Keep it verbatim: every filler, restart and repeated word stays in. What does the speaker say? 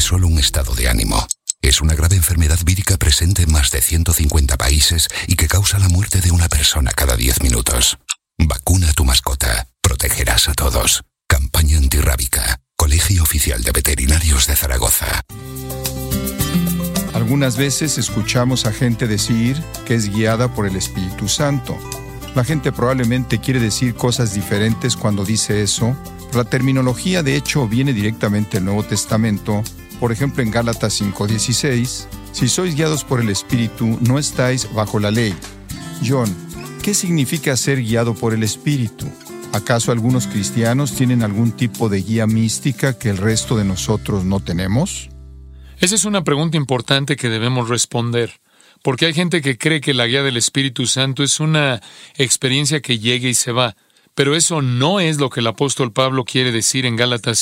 es solo un estado de ánimo. Es una grave enfermedad vírica presente en más de ciento cincuenta países y que causa la muerte de una persona cada diez minutos. Vacuna a tu mascota. Protegerás a todos. Campaña antirrábica. Colegio Oficial de Veterinarios de Zaragoza. Algunas veces escuchamos a gente decir que es guiada por el Espíritu Santo. La gente probablemente quiere decir cosas diferentes cuando dice eso. La terminología, de hecho, viene directamente del Nuevo Testamento. Por ejemplo, en Gálatas cinco dieciséis, si sois guiados por el Espíritu, no estáis bajo la ley. John, ¿qué significa ser guiado por el Espíritu? ¿Acaso algunos cristianos tienen algún tipo de guía mística que el resto de nosotros no tenemos? Esa es una pregunta importante que debemos responder, porque hay gente que cree que la guía del Espíritu Santo es una experiencia que llega y se va, pero eso no es lo que el apóstol Pablo quiere decir en Gálatas